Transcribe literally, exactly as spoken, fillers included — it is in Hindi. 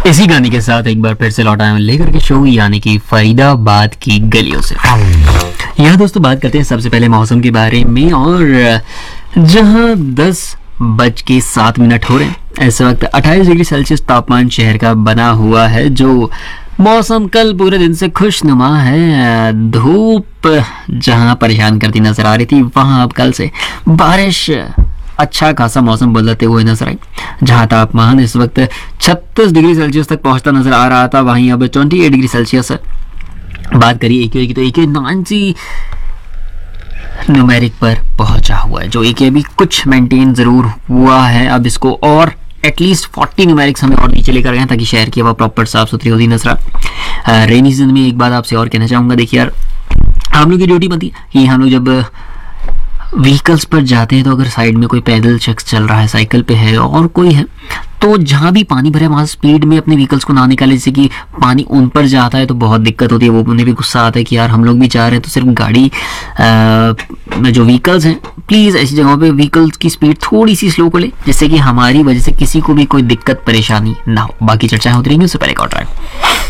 इसी गाने के साथ एक बार फिर से लौटा है लेकर के शो, यानी कि फरीदाबाद की गलियों से। यहाँ दोस्तों बात करते हैं सबसे पहले मौसम के बारे में, और जहाँ दस बज के सात मिनट हो रहे हैं इस वक्त अट्ठाईस डिग्री सेल्सियस तापमान शहर का बना हुआ है। जो मौसम कल पूरे दिन से खुशनुमा है। धूप जहाँ परेशान करती नजर आ रही थी, वहाँ अब कल से बारिश अच्छा खासा मौसम बदलते हुए नजर आई। जहां तापमान इस वक्त छत्तीस डिग्री सेल्सियस तक पहुंचता नजर आ रहा था, वहीं अब अट्ठाईस डिग्री सेल्सियस बात करिए एक्यूआई की तो एक्यूआई नाइंटी न्यूमेरिक पर पहुंचा हुआ है। जो एक्यूआई भी कुछ मेंटेन जरूर हुआ है, अब इसको और एटलीस्ट चालीस न्यूमेरिक्स हमें और नीचे लेकर गए ताकि शहर की हवा प्रॉपर साफ सुथरी होती नजर आए। रेनी सीजन में एक बात आपसे और कहना चाहूंगा, देखिए यार हम लोग की ड्यूटी बनती है कि हम लोग जब व्हीकल्स पर जाते हैं तो अगर साइड में कोई पैदल शख्स चल रहा है, साइकिल पे है और कोई है, तो जहाँ भी पानी भरे वहाँ स्पीड में अपने व्हीकल्स को ना निकाले, जैसे कि पानी उन पर जाता है तो बहुत दिक्कत होती है। वो उन्हें भी गुस्सा आता है कि यार हम लोग भी जा रहे हैं, तो सिर्फ गाड़ी में जो व्हीकल्स हैं प्लीज़ ऐसी जगहों पे व्हीकल्स की स्पीड थोड़ी सी स्लो कर ले, जिससे कि हमारी वजह से किसी को भी कोई दिक्कत परेशानी ना हो। बाकी चर्चाएं होती रहेंगी, उससे पहले का ट्रैक